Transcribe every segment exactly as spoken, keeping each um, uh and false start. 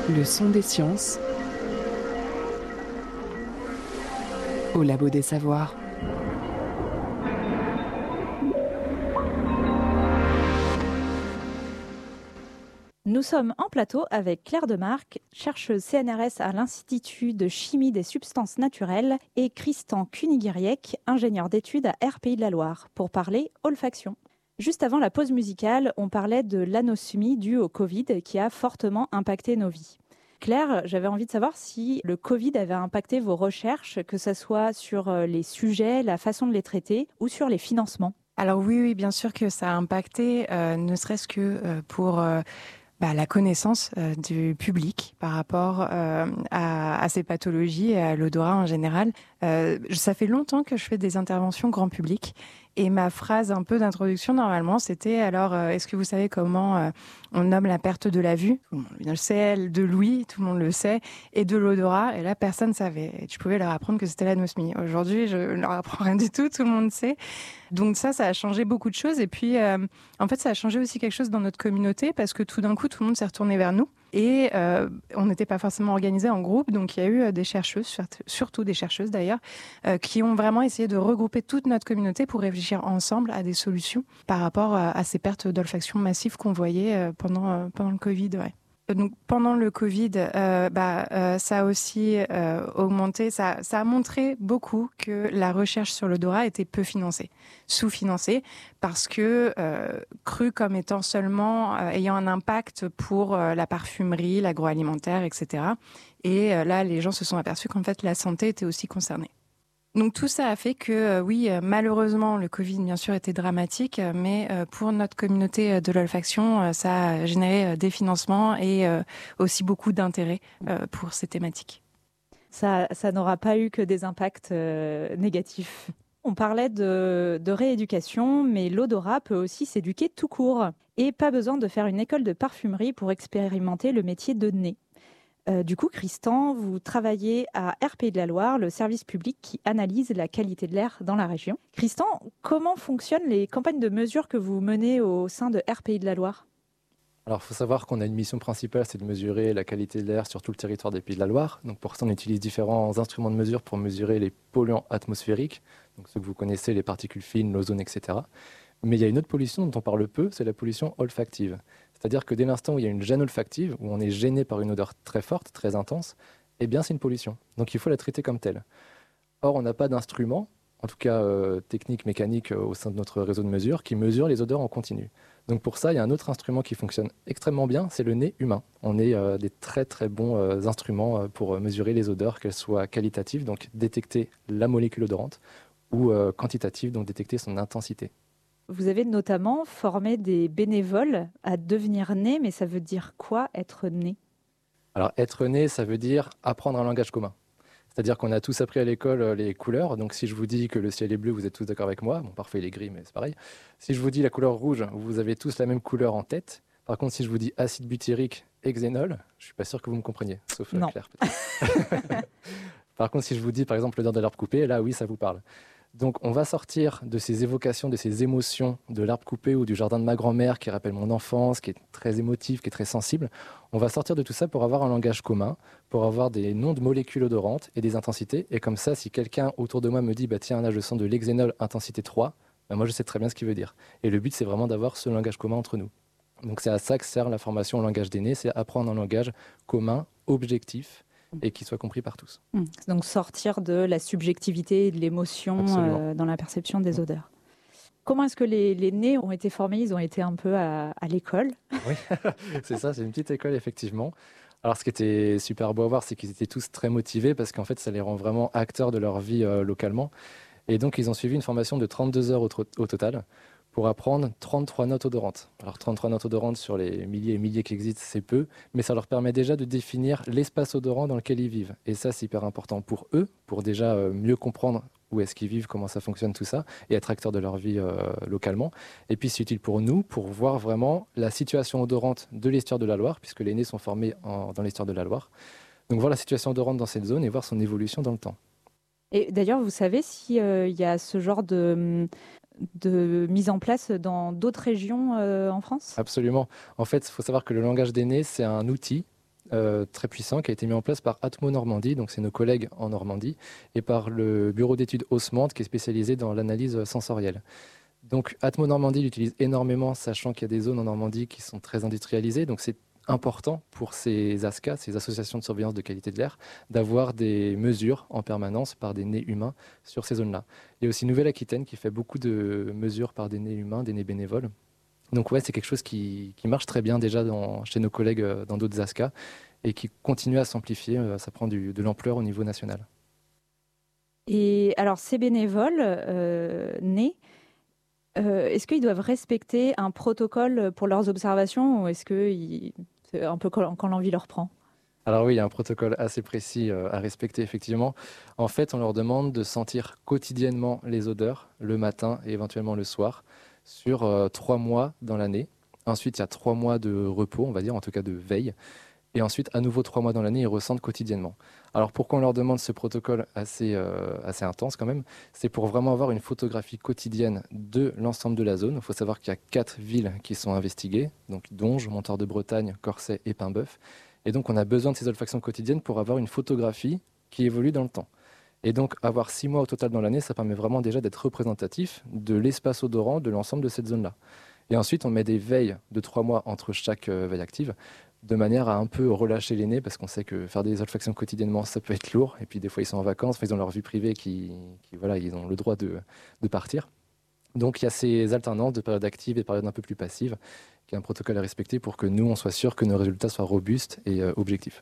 Le son des sciences au labo des savoirs. Nous sommes en plateau avec Claire Demarque, chercheuse C N R S à l'Institut de chimie des substances naturelles, et Christian Kunigiriec, ingénieur d'études à R P I de la Loire, pour parler olfaction. Juste avant la pause musicale, on parlait de l'anosmie due au Covid qui a fortement impacté nos vies. Claire, j'avais envie de savoir si le Covid avait impacté vos recherches, que ce soit sur les sujets, la façon de les traiter ou sur les financements. Alors oui, oui, bien sûr que ça a impacté, euh, ne serait-ce que euh, pour euh, bah, la connaissance euh, du public par rapport euh, à, à ces pathologies et à l'odorat en général. Euh, ça fait longtemps que je fais des interventions grand public. Et ma phrase un peu d'introduction, normalement, c'était alors, euh, est-ce que vous savez comment euh, on nomme la perte de la vue ? Tout le monde le sait, de l'ouïe, tout le monde le sait, et de l'odorat. Et là, personne ne savait. Et tu pouvais leur apprendre que c'était l'anosmie. Aujourd'hui, je ne leur apprends rien du tout, tout le monde sait. Donc ça, ça a changé beaucoup de choses. Et puis, euh, en fait, ça a changé aussi quelque chose dans notre communauté parce que tout d'un coup, tout le monde s'est retourné vers nous. Et euh, on n'était pas forcément organisé en groupe, donc il y a eu des chercheuses, surtout des chercheuses d'ailleurs, euh, qui ont vraiment essayé de regrouper toute notre communauté pour réfléchir ensemble à des solutions par rapport à, à ces pertes d'olfaction massives qu'on voyait euh, pendant, euh, pendant le Covid. Ouais. Donc pendant le Covid, euh, bah, euh, ça a aussi euh, augmenté, ça, ça a montré beaucoup que la recherche sur l'odorat était peu financée, sous-financée, parce que euh, crue comme étant seulement euh, ayant un impact pour euh, la parfumerie, l'agroalimentaire, et cetera. Et euh, là, les gens se sont aperçus qu'en fait, la santé était aussi concernée. Donc tout ça a fait que, euh, oui, euh, malheureusement, le Covid, bien sûr, était dramatique, euh, mais euh, pour notre communauté de l'olfaction, euh, ça a généré euh, des financements et euh, aussi beaucoup d'intérêt euh, pour ces thématiques. Ça, ça n'aura pas eu que des impacts euh, négatifs. On parlait de, de rééducation, mais l'odorat peut aussi s'éduquer tout court. Et pas besoin de faire une école de parfumerie pour expérimenter le métier de nez. Euh, du coup, Christian, vous travaillez à R P I de la Loire, le service public qui analyse la qualité de l'air dans la région. Christian, comment fonctionnent les campagnes de mesure que vous menez au sein de R P I de la Loire ? Alors, il faut savoir qu'on a une mission principale, c'est de mesurer la qualité de l'air sur tout le territoire des Pays de la Loire. Donc, pour ça, on utilise différents instruments de mesure pour mesurer les polluants atmosphériques, donc ceux que vous connaissez, les particules fines, l'ozone, et cetera. Mais il y a une autre pollution dont on parle peu, c'est la pollution olfactive. C'est-à-dire que dès l'instant où il y a une gêne olfactive, où on est gêné par une odeur très forte, très intense, eh bien c'est une pollution. Donc il faut la traiter comme telle. Or, on n'a pas d'instrument, en tout cas euh, technique, mécanique, euh, au sein de notre réseau de mesure, qui mesure les odeurs en continu. Donc pour ça, il y a un autre instrument qui fonctionne extrêmement bien, c'est le nez humain. On est euh, des très très bons euh, instruments euh, pour mesurer les odeurs, qu'elles soient qualitatives, donc détecter la molécule odorante, ou euh, quantitatives, donc détecter son intensité. Vous avez notamment formé des bénévoles à devenir nez, mais ça veut dire quoi, être nez ? Alors, être nez, ça veut dire apprendre un langage commun. C'est-à-dire qu'on a tous appris à l'école les couleurs. Donc, si je vous dis que le ciel est bleu, vous êtes tous d'accord avec moi. Bon, parfois, il est gris, mais c'est pareil. Si je vous dis la couleur rouge, vous avez tous la même couleur en tête. Par contre, si je vous dis acide butyrique et xénol, je ne suis pas sûr que vous me compreniez, sauf non. Claire, peut-être. Par contre, si je vous dis, par exemple, l'odeur de l'arbre coupé, là, oui, ça vous parle. Donc, on va sortir de ces évocations, de ces émotions de l'arbre coupé ou du jardin de ma grand-mère qui rappelle mon enfance, qui est très émotif, qui est très sensible. On va sortir de tout ça pour avoir un langage commun, pour avoir des noms de molécules odorantes et des intensités. Et comme ça, si quelqu'un autour de moi me dit bah, « Tiens, là, je sens de l'hexénol intensité trois bah, », moi, je sais très bien ce qu'il veut dire. Et le but, c'est vraiment d'avoir ce langage commun entre nous. Donc, c'est à ça que sert la formation au langage des nez, c'est apprendre un langage commun, objectif, et qui soit compris par tous. Mmh. Donc sortir de la subjectivité et de l'émotion euh, dans la perception des mmh. odeurs. Comment est-ce que les, les nez ont été formés ? Ils ont été un peu à, à l'école. Oui, c'est ça, c'est une petite école, effectivement. Alors, ce qui était super beau à voir, c'est qu'ils étaient tous très motivés parce qu'en fait, ça les rend vraiment acteurs de leur vie euh, localement. Et donc, ils ont suivi une formation de trente-deux heures au, tro- au total pour apprendre trente-trois notes odorantes. Alors, trente-trois notes odorantes sur les milliers et milliers qui existent, c'est peu, mais ça leur permet déjà de définir l'espace odorant dans lequel ils vivent. Et ça, c'est hyper important pour eux, pour déjà euh, mieux comprendre où est-ce qu'ils vivent, comment ça fonctionne, tout ça, et être acteurs de leur vie euh, localement. Et puis, c'est utile pour nous, pour voir vraiment la situation odorante de l'estuaire de la Loire, puisque les nez sont formés en, dans l'estuaire de la Loire. Donc, voir la situation odorante dans cette zone et voir son évolution dans le temps. Et d'ailleurs, vous savez s'il euh, y a ce genre de... de mise en place dans d'autres régions euh, en France ? Absolument. En fait, il faut savoir que le langage des nez, c'est un outil euh, très puissant qui a été mis en place par Atmo Normandie, donc c'est nos collègues en Normandie, et par le bureau d'études Haussmann qui est spécialisé dans l'analyse sensorielle. Donc Atmo Normandie l'utilise énormément, sachant qu'il y a des zones en Normandie qui sont très industrialisées, donc c'est important pour ces A S C A, ces associations de surveillance de qualité de l'air, d'avoir des mesures en permanence par des nez humains sur ces zones-là. Il y a aussi Nouvelle-Aquitaine qui fait beaucoup de mesures par des nez humains, des nez bénévoles. Donc ouais, c'est quelque chose qui, qui marche très bien déjà dans, chez nos collègues euh, dans d'autres A S C A et qui continue à s'amplifier. Euh, ça prend du, de l'ampleur au niveau national. Et alors, ces bénévoles euh, nés, euh, est-ce qu'ils doivent respecter un protocole pour leurs observations ou est-ce que ils- c'est un peu quand, quand l'envie leur prend? Alors oui, il y a un protocole assez précis euh, à respecter effectivement. En fait, on leur demande de sentir quotidiennement les odeurs le matin et éventuellement le soir sur euh, trois mois dans l'année. Ensuite, il y a trois mois de repos, on va dire, en tout cas de veille. Et ensuite, à nouveau trois mois dans l'année, ils ressentent quotidiennement. Alors pourquoi on leur demande ce protocole assez, euh, assez intense quand même? C'est pour vraiment avoir une photographie quotidienne de l'ensemble de la zone. Il faut savoir qu'il y a quatre villes qui sont investiguées, donc Donge, Montoire de Bretagne, Corsay et Paimboeuf. Et donc on a besoin de ces olfactions quotidiennes pour avoir une photographie qui évolue dans le temps. Et donc avoir six mois au total dans l'année, ça permet vraiment déjà d'être représentatif de l'espace odorant de l'ensemble de cette zone-là. Et ensuite, on met des veilles de trois mois entre chaque euh, veille active, de manière à un peu relâcher les nez, parce qu'on sait que faire des olfactions quotidiennement, ça peut être lourd. Et puis des fois, ils sont en vacances, ils ont leur vie privée, qui, qui voilà, ils ont le droit de, de partir. Donc il y a ces alternances de périodes actives et périodes un peu plus passives, qui est un protocole à respecter pour que nous, on soit sûr que nos résultats soient robustes et euh, objectifs.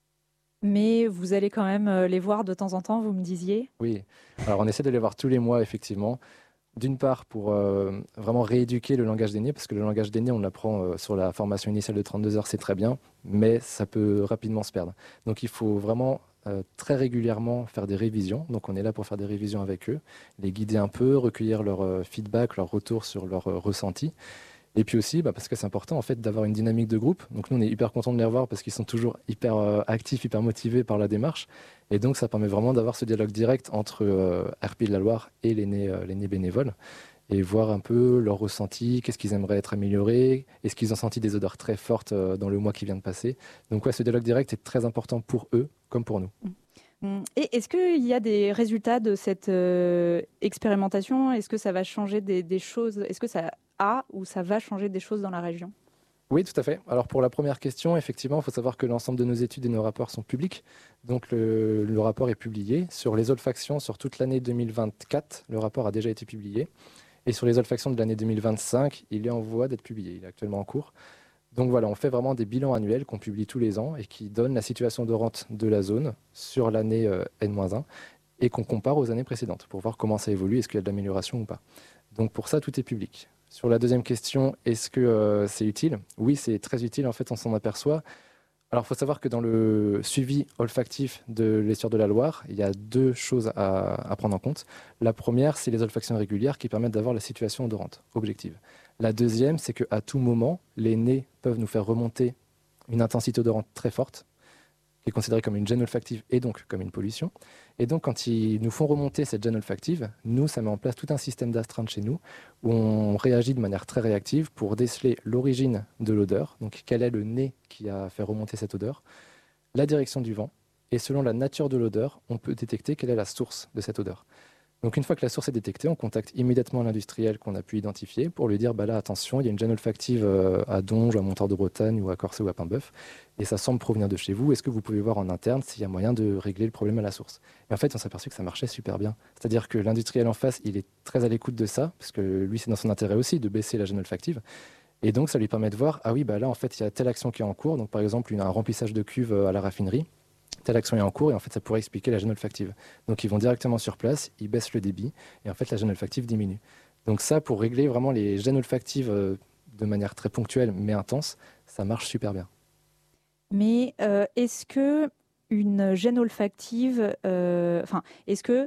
Mais vous allez quand même euh, les voir de temps en temps, vous me disiez? Oui, alors on essaie de les voir tous les mois, effectivement. D'une part, pour euh, vraiment rééduquer le langage des nez, parce que le langage des nez, on l'apprend euh, sur la formation initiale de trente-deux heures, c'est très bien, mais ça peut rapidement se perdre. Donc il faut vraiment euh, très régulièrement faire des révisions. Donc on est là pour faire des révisions avec eux, les guider un peu, recueillir leur euh, feedback, leur retour sur leur euh, ressenti. Et puis aussi, bah, parce que c'est important en fait d'avoir une dynamique de groupe. Donc nous, on est hyper contents de les revoir parce qu'ils sont toujours hyper euh, actifs, hyper motivés par la démarche. Et donc ça permet vraiment d'avoir ce dialogue direct entre euh, R P I de la Loire et les nés, euh, les nés bénévoles et voir un peu leur ressenti, qu'est-ce qu'ils aimeraient être améliorés, est-ce qu'ils ont senti des odeurs très fortes euh, dans le mois qui vient de passer. Donc ouais, ce dialogue direct est très important pour eux comme pour nous. Et est-ce qu'il y a des résultats de cette euh, expérimentation? Est-ce que ça va changer des, des choses? Est-ce que ça a ou ça va changer des choses dans la région? Oui, tout à fait. Alors pour la première question, effectivement, il faut savoir que l'ensemble de nos études et nos rapports sont publics. Donc le, le rapport est publié. Sur les olfactions, sur toute l'année deux mille vingt-quatre, le rapport a déjà été publié. Et sur les olfactions de l'année deux mille vingt-cinq, il est en voie d'être publié. Il est actuellement en cours. Donc voilà, on fait vraiment des bilans annuels qu'on publie tous les ans et qui donnent la situation odorante de la zone sur l'année euh, N un et qu'on compare aux années précédentes pour voir comment ça évolue, est-ce qu'il y a de l'amélioration ou pas. Donc pour ça, tout est public. Sur la deuxième question, est-ce que euh, c'est utile? Oui, c'est très utile, en fait, on s'en aperçoit. Alors, il faut savoir que dans le suivi olfactif de l'estuaire de la Loire, il y a deux choses à, à prendre en compte. La première, c'est les olfactions régulières qui permettent d'avoir la situation odorante objective. La deuxième, c'est qu'à tout moment, les nez peuvent nous faire remonter une intensité odorante très forte, qui est considérée comme une gêne olfactive et donc comme une pollution. Et donc, quand ils nous font remonter cette gêne olfactive, nous, ça met en place tout un système d'astreinte chez nous, où on réagit de manière très réactive pour déceler l'origine de l'odeur, donc quel est le nez qui a fait remonter cette odeur, la direction du vent, et selon la nature de l'odeur, on peut détecter quelle est la source de cette odeur. Donc une fois que la source est détectée, on contacte immédiatement l'industriel qu'on a pu identifier pour lui dire bah là attention, il y a une gêne olfactive à Donge, à Montoire de Bretagne ou à Corsay ou à Paimboeuf et ça semble provenir de chez vous. Est-ce que vous pouvez voir en interne s'il y a moyen de régler le problème à la source? Et en fait, on s'est aperçu que ça marchait super bien. C'est-à-dire que l'industriel en face, il est très à l'écoute de ça parce que lui, c'est dans son intérêt aussi de baisser la gêne olfactive. Et donc ça lui permet de voir ah oui bah là en fait il y a telle action qui est en cours. Donc par exemple une, un remplissage de cuve à la raffinerie. Telle action est en cours et en fait ça pourrait expliquer la gêne olfactive. Donc ils vont directement sur place, ils baissent le débit et en fait la gêne olfactive diminue. Donc ça pour régler vraiment les gênes olfactives euh, de manière très ponctuelle mais intense, ça marche super bien. Mais euh, est-ce que une gêne olfactive, euh, enfin est-ce que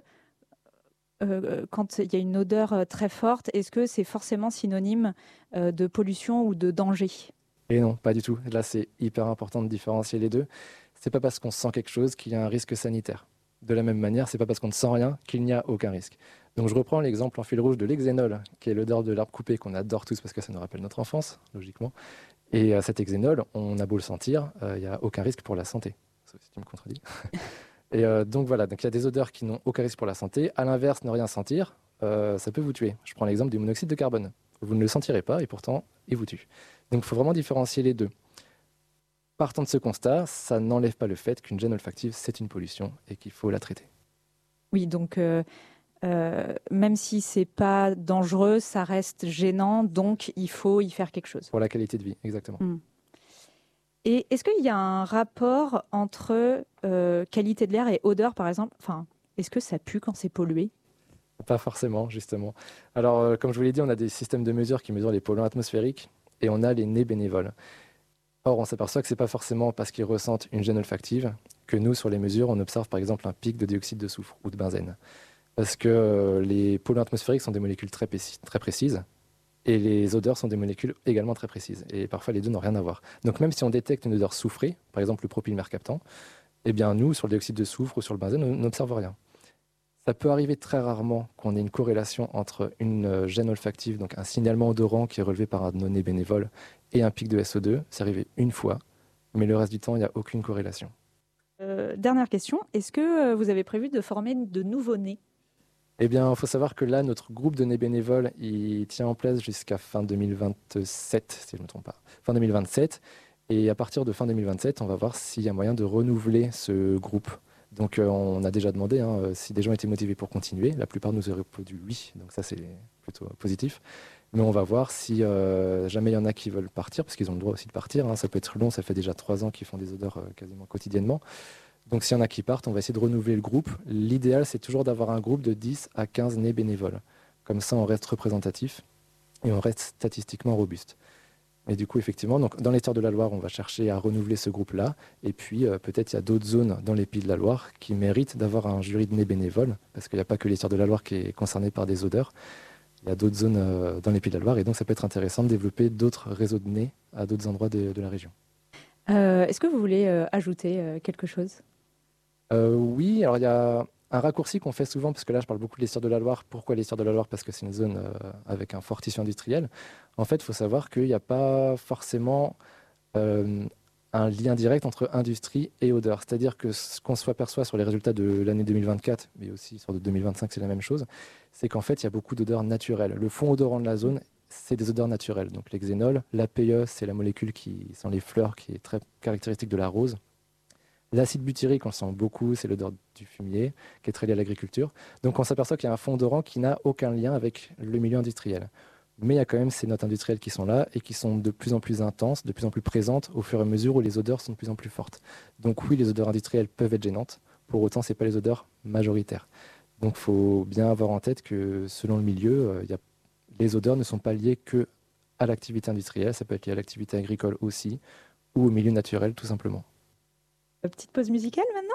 euh, quand il y a une odeur très forte, est-ce que c'est forcément synonyme euh, de pollution ou de danger? Et non, pas du tout. Là c'est hyper important de différencier les deux. C'est pas parce qu'on sent quelque chose qu'il y a un risque sanitaire. De la même manière, c'est pas parce qu'on ne sent rien qu'il n'y a aucun risque. Donc je reprends l'exemple en fil rouge de l'hexénol, qui est l'odeur de l'arbre coupé qu'on adore tous parce que ça nous rappelle notre enfance, logiquement. Et euh, cet hexénol, on a beau le sentir, il euh, n'y a aucun risque pour la santé. Sauf si tu me contredis. Et euh, donc voilà, donc il y a des odeurs qui n'ont aucun risque pour la santé. À l'inverse, ne rien sentir, euh, ça peut vous tuer. Je prends l'exemple du monoxyde de carbone. Vous ne le sentirez pas et pourtant, il vous tue. Donc il faut vraiment différencier les deux. Partant de ce constat, ça n'enlève pas le fait qu'une gêne olfactive, c'est une pollution et qu'il faut la traiter. Oui, donc euh, euh, même si c'est pas dangereux, ça reste gênant, donc il faut y faire quelque chose. Pour la qualité de vie, exactement. Mmh. Et est-ce qu'il y a un rapport entre euh, qualité de l'air et odeur, par exemple? Enfin, est-ce que ça pue quand c'est pollué? Pas forcément, justement. Alors, euh, comme je vous l'ai dit, on a des systèmes de mesure qui mesurent les polluants atmosphériques et on a les nez bénévoles. Or, on s'aperçoit que ce n'est pas forcément parce qu'ils ressentent une gêne olfactive que nous, sur les mesures, on observe par exemple un pic de dioxyde de soufre ou de benzène. Parce que euh, les polluants atmosphériques sont des molécules très, très précises et les odeurs sont des molécules également très précises. Et parfois, les deux n'ont rien à voir. Donc, même si on détecte une odeur soufrée, par exemple le propylmercaptan, eh bien, nous, sur le dioxyde de soufre ou sur le benzène, on n'observe rien. Ça peut arriver très rarement qu'on ait une corrélation entre une gêne olfactive, donc un signalement odorant qui est relevé par un de nos nez bénévoles, et un pic de S O deux. C'est arrivé une fois, mais le reste du temps, il n'y a aucune corrélation. Euh, dernière question, est-ce que vous avez prévu de former de nouveaux nez? Eh bien, il faut savoir que là, notre groupe de nez bénévoles, il tient en place jusqu'à fin deux mille vingt-sept, si je ne me trompe pas. Fin deux mille vingt-sept. Et à partir de fin deux mille vingt-sept, on va voir s'il y a moyen de renouveler ce groupe. Donc, euh, on a déjà demandé hein, si des gens étaient motivés pour continuer. La plupart nous auraient répondu oui, donc ça, c'est plutôt positif. Mais on va voir si euh, jamais il y en a qui veulent partir, parce qu'ils ont le droit aussi de partir. Hein. Ça peut être long, ça fait déjà trois ans qu'ils font des odeurs euh, quasiment quotidiennement. Donc, s'il y en a qui partent, on va essayer de renouveler le groupe. L'idéal, c'est toujours d'avoir un groupe de dix à quinze nez bénévoles. Comme ça, on reste représentatif et on reste statistiquement robuste. Et du coup, effectivement, donc, dans les terres de la Loire, on va chercher à renouveler ce groupe-là. Et puis, euh, peut-être il y a d'autres zones dans les Pays de la Loire qui méritent d'avoir un jury de nez bénévoles, parce qu'il n'y a pas que les terres de la Loire qui est concerné par des odeurs. Il y a d'autres zones euh, dans les Pays de la Loire. Et donc, ça peut être intéressant de développer d'autres réseaux de nez à d'autres endroits de, de la région. Euh, est-ce que vous voulez euh, ajouter euh, quelque chose? Euh, oui, alors il y a un raccourci qu'on fait souvent, parce que là je parle beaucoup des Terres de la Loire. Pourquoi les Terres de la Loire? Parce que c'est une zone euh, avec un fort tissu industriel. En fait, il faut savoir qu'il n'y a pas forcément euh, un lien direct entre industrie et odeur. C'est-à-dire que ce qu'on s'aperçoit sur les résultats de l'année deux mille vingt-quatre, mais aussi sur deux mille vingt-cinq, c'est la même chose, c'est qu'en fait il y a beaucoup d'odeurs naturelles. Le fond odorant de la zone, c'est des odeurs naturelles. Donc l'hexénol, l'A P E, c'est la molécule qui sent les fleurs, qui est très caractéristique de la rose. L'acide butyrique, on le sent beaucoup, c'est l'odeur du fumier, qui est très liée à l'agriculture. Donc on s'aperçoit qu'il y a un fond odorant qui n'a aucun lien avec le milieu industriel. Mais il y a quand même ces notes industrielles qui sont là et qui sont de plus en plus intenses, de plus en plus présentes au fur et à mesure où les odeurs sont de plus en plus fortes. Donc oui, les odeurs industrielles peuvent être gênantes, pour autant ce n'est pas les odeurs majoritaires. Donc il faut bien avoir en tête que selon le milieu, euh, y a... les odeurs ne sont pas liées que à l'activité industrielle, ça peut être lié à l'activité agricole aussi, ou au milieu naturel tout simplement. Petite pause musicale maintenant?